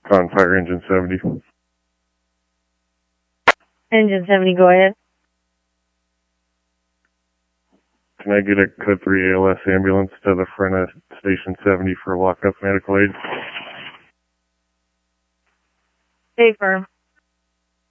On fire engine 70. Engine 70, go ahead. Can I get a code 3 ALS ambulance to the front of station 70 for lockup medical aid? Stay firm.